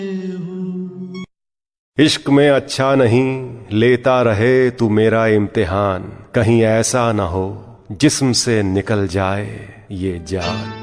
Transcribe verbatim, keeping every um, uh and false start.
इश्क में अच्छा नहीं लेता रहे तू मेरा इम्तिहान, कहीं ऐसा ना हो जिस्म से निकल जाए ये जान।